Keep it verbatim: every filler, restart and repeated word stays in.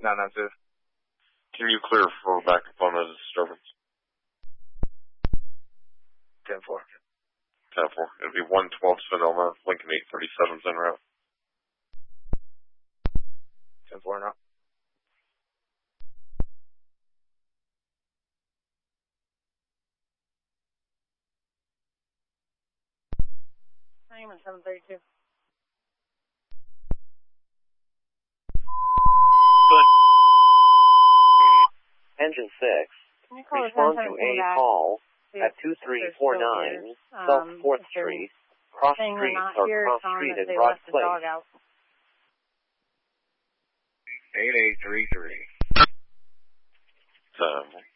nine nine two. Can you clear for backup on a disturbance? ten four. ten four. It'll be one twelve Sonoma, Lincoln eight thirty-seven's en route. ten four now. I am at seven thirty-two. Good. Engine six. Can you call Respond the to a call at two three four nine South um, fourth Street, Cross Street or here, Cross Street in Broad Place. eight eight three three. Um,